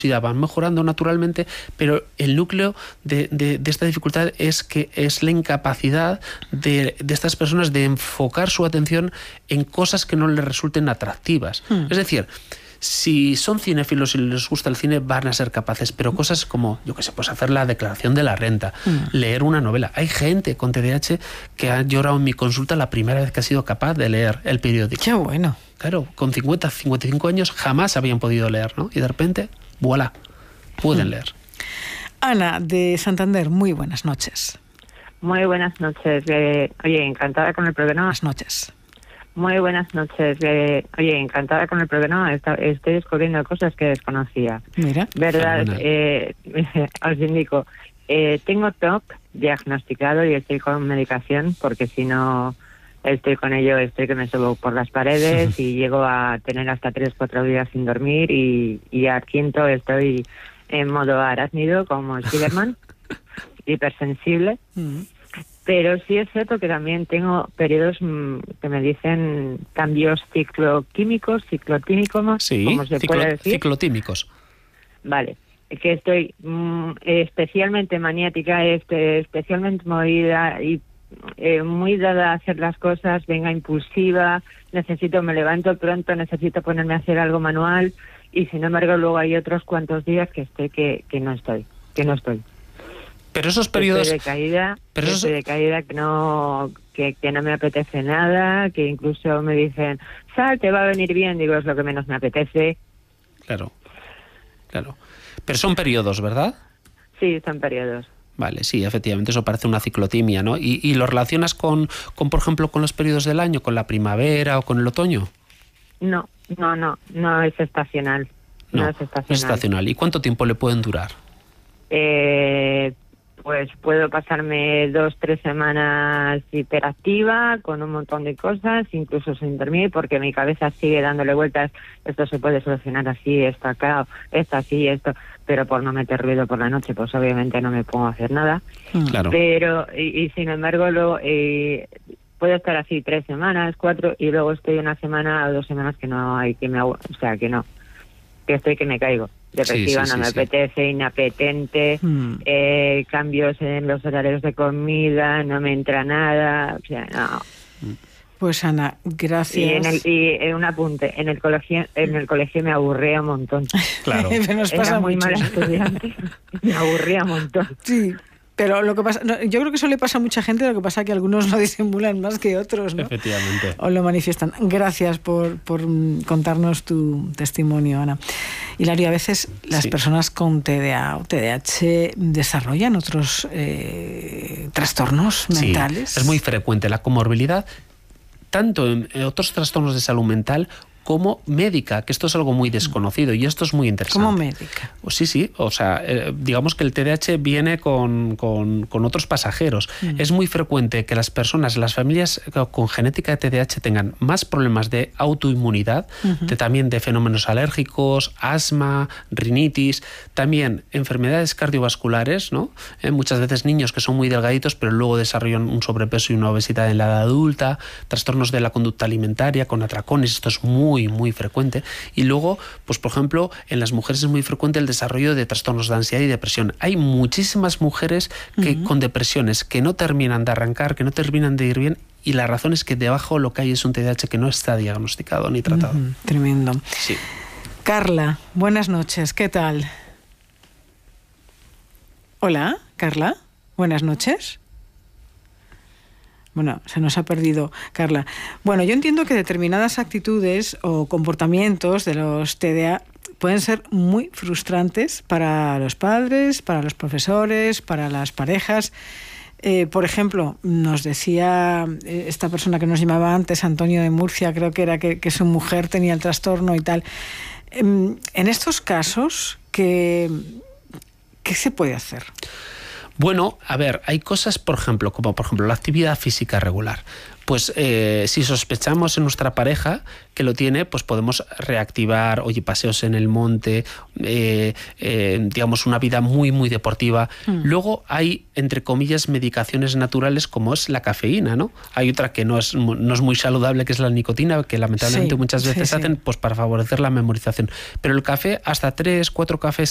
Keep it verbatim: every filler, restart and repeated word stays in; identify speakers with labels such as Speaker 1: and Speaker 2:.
Speaker 1: van mejorando naturalmente, pero el núcleo de, de, de esta dificultad es que es la incapacidad de, de estas personas de enfocar su atención en cosas que no les resulten atractivas. Mm. Es decir, si son cinéfilos y les gusta el cine, van a ser capaces, pero cosas como, yo qué sé, pues hacer la declaración de la renta, mm. leer una novela. Hay gente con T D A H que ha llorado en mi consulta la primera vez que ha sido capaz de leer el periódico.
Speaker 2: ¡Qué bueno! Claro,
Speaker 1: con cincuenta, cincuenta y cinco años jamás habían podido leer, ¿no? Y de repente, voilà, pueden mm. leer.
Speaker 2: Ana, de Santander, muy buenas noches.
Speaker 3: Muy buenas noches. Eh, oye, encantada con el programa.
Speaker 2: Buenas noches.
Speaker 3: Muy buenas noches. Eh, oye, encantada con el programa. Está, estoy descubriendo cosas que desconocía.
Speaker 2: Mira.
Speaker 3: ¿Verdad? Eh, os indico. Eh, tengo T O C diagnosticado y estoy con medicación porque si no estoy con ello, estoy que me subo por las paredes y llego a tener hasta tres, cuatro días sin dormir y, y al quinto estoy en modo arácnido como Spiderman, hipersensible. Mm. Pero sí es cierto que también tengo periodos mmm, que me dicen cambios cicloquímicos, ciclotímicos,
Speaker 1: sí,
Speaker 3: como se
Speaker 1: ciclo,
Speaker 3: puede decir.
Speaker 1: Ciclotímicos.
Speaker 3: Vale, que estoy mmm, especialmente maniática, este, especialmente movida y eh, muy dada a hacer las cosas, venga, impulsiva, necesito, me levanto pronto, necesito ponerme a hacer algo manual y sin embargo luego hay otros cuantos días que estoy que, que no estoy, que no estoy.
Speaker 1: Pero esos periodos
Speaker 3: estoy de caída,
Speaker 1: pero esos...
Speaker 3: estoy de caída que no que, que no me apetece nada, que incluso me dicen, sal, te va a venir bien, digo, es lo que menos me apetece.
Speaker 1: Claro, claro. Pero son periodos, ¿verdad?
Speaker 3: Sí, son periodos.
Speaker 1: Vale, sí, efectivamente, eso parece una ciclotimia, ¿no? ¿Y, y lo relacionas con, con, por ejemplo, con los periodos del año, con la primavera o con el otoño?
Speaker 3: No, no, no, no es estacional. No, no es estacional.
Speaker 1: Es estacional. ¿Y cuánto tiempo le pueden durar?
Speaker 3: Eh... Pues puedo pasarme dos, tres semanas hiperactiva, con un montón de cosas, incluso sin dormir, porque mi cabeza sigue dándole vueltas, esto se puede solucionar así, esto acá, esto así, esto, pero por no meter ruido por la noche, pues obviamente no me pongo a hacer nada.
Speaker 1: Claro.
Speaker 3: Pero, y, y sin embargo, lo, eh, puedo estar así tres semanas, cuatro, y luego estoy una semana o dos semanas que no hay, que me, o sea, que no, que estoy que me caigo. Depresiva, sí, sí, no sí, me sí. apetece, inapetente, mm. eh, cambios en los horarios de comida, no me entra nada, o sea, no.
Speaker 2: Pues Ana, gracias.
Speaker 3: Y en, el, y en un apunte, en el colegio, en el colegio me aburría un montón.
Speaker 1: Claro.
Speaker 2: Nos pasa
Speaker 3: Era muy
Speaker 2: mucho.
Speaker 3: mala estudiante, me aburría un montón.
Speaker 2: Sí. Pero lo que pasa, no, yo creo que eso le pasa a mucha gente, lo que pasa es que algunos lo disimulan más que otros, ¿no?
Speaker 1: Efectivamente.
Speaker 2: O lo manifiestan. Gracias por, por contarnos tu testimonio, Ana. Hilario, a veces las sí. personas con T D A o T D A H desarrollan otros eh, trastornos mentales.
Speaker 1: Sí, es muy frecuente la comorbilidad, tanto en otros trastornos de salud mental como médica, que esto es algo muy desconocido y esto es muy interesante.
Speaker 2: ¿Cómo médica?
Speaker 1: Sí, sí, o sea, eh, digamos que el T D A H viene con, con, con otros pasajeros. Mm. Es muy frecuente que las personas, las familias con genética de T D A H tengan más problemas de autoinmunidad, uh-huh. de, también de fenómenos alérgicos, asma, rinitis, también enfermedades cardiovasculares, ¿no? Eh, muchas veces niños que son muy delgaditos pero luego desarrollan un sobrepeso y una obesidad en la edad adulta, trastornos de la conducta alimentaria con atracones, esto es muy muy, muy frecuente. Y luego, pues por ejemplo, en las mujeres es muy frecuente el desarrollo de trastornos de ansiedad y depresión. Hay muchísimas mujeres que uh-huh. con depresiones que no terminan de arrancar, que no terminan de ir bien, y la razón es que debajo lo que hay es un T D A H que no está diagnosticado ni tratado.
Speaker 2: Uh-huh. Tremendo.
Speaker 1: Sí.
Speaker 2: Carla, buenas noches, ¿qué tal? Hola, Carla, buenas noches. Bueno, se nos ha perdido, Carla. Bueno, yo entiendo que determinadas actitudes o comportamientos de los T D A pueden ser muy frustrantes para los padres, para los profesores, para las parejas. Eh, por ejemplo, nos decía esta persona que nos llamaba antes, Antonio de Murcia, creo que era que, que su mujer tenía el trastorno y tal. En estos casos, ¿qué, qué se puede hacer?
Speaker 1: Bueno, a ver, hay cosas, por ejemplo, como por ejemplo la actividad física regular. Pues eh, si sospechamos en nuestra pareja que lo tiene, pues podemos reactivar, oye, paseos en el monte, eh, eh, digamos, una vida muy, muy deportiva. Mm. Luego hay, entre comillas, medicaciones naturales como es la cafeína, ¿no? Hay otra que no es, no es muy saludable, que es la nicotina, que lamentablemente sí, muchas veces sí, hacen sí. pues para favorecer la memorización. Pero el café, hasta tres, cuatro cafés